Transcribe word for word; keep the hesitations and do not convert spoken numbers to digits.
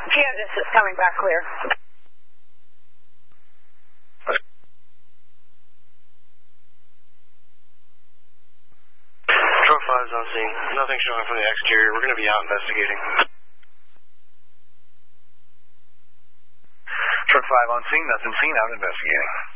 Kansas is coming back clear. Truck five's on scene. Nothing showing from the exterior. We're going to be out investigating. Truck five on scene. Nothing seen. Out investigating.